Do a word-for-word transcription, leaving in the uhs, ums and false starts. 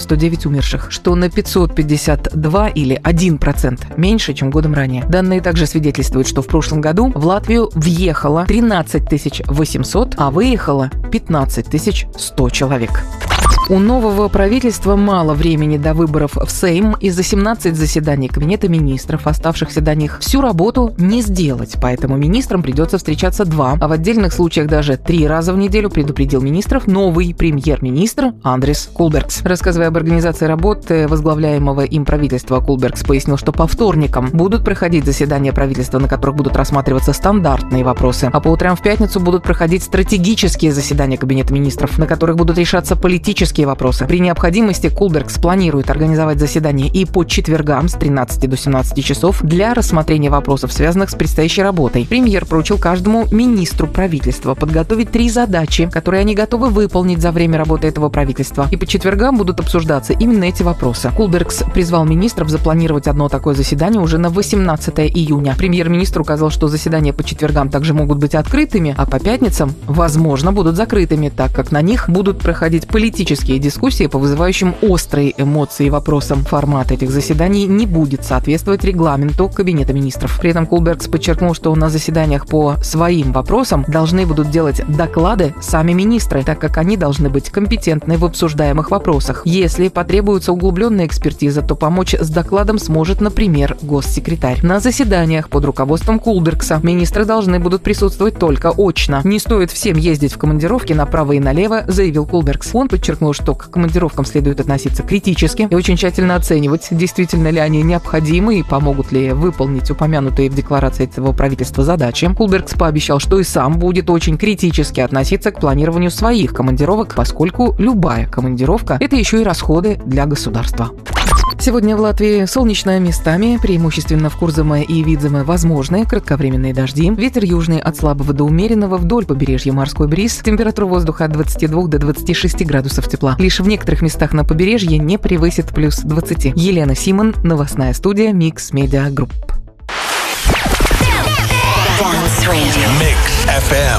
сто девять умерших, что на пятьсот пятьдесят два или один процент меньше, чем годом ранее. Данные также свидетельствуют, что в прошлом году в Латвию въехало тринадцать тысяч восемьсот, а выехало пятнадцать тысяч сто человек. У нового правительства мало времени до выборов в Сейм. Из-за семнадцати заседаний Кабинета министров, оставшихся до них, всю работу не сделать. Поэтому министрам придется встречаться два, а в отдельных случаях даже три раза в неделю, предупредил министров новый премьер-министр Андрис Кулбергс. Рассказывая об организации работы возглавляемого им правительства, Кулбергс пояснил, что по вторникам будут проходить заседания правительства, на которых будут рассматриваться стандартные вопросы, а по утрам в пятницу будут проходить стратегические заседания Кабинета министров, на которых будут решаться политические вопросы. При необходимости Кулбергс планирует организовать заседания и по четвергам с тринадцати до семнадцати часов для рассмотрения вопросов, связанных с предстоящей работой. Премьер поручил каждому министру правительства подготовить три задачи, которые они готовы выполнить за время работы этого правительства. И по четвергам будут обсуждаться именно эти вопросы. Кулбергс призвал министров запланировать одно такое заседание уже на восемнадцатое июня. Премьер-министр указал, что заседания по четвергам также могут быть открытыми, а по пятницам, возможно, будут закрытыми, так как на них будут проходить политические дискуссии по вызывающим острые эмоции и вопросам. Формат этих заседаний не будет соответствовать регламенту Кабинета министров. При этом Кулбергс подчеркнул, что на заседаниях по своим вопросам должны будут делать доклады сами министры, так как они должны быть компетентны в обсуждаемых вопросах. Если потребуется углубленная экспертиза, то помочь с докладом сможет, например, госсекретарь. На заседаниях под руководством Кулбергса министры должны будут присутствовать только очно. Не стоит всем ездить в командировки направо и налево, заявил Кулбергс. Он подчеркнул, что к командировкам следует относиться критически и очень тщательно оценивать, действительно ли они необходимы и помогут ли выполнить упомянутые в декларации этого правительства задачи. Кулбергс пообещал, что и сам будет очень критически относиться к планированию своих командировок, поскольку любая командировка – это еще и расходы для государства. Сегодня в Латвии солнечно местами, преимущественно в Курзаме и Видземе возможны кратковременные дожди. Ветер южный от слабого до умеренного, вдоль побережья морской бриз. Температура воздуха от двадцати двух до двадцати шести градусов тепла. Лишь в некоторых местах на побережье не превысит плюс двадцати. Елена Симон, новостная студия Mix Media Group. Mix эф эм.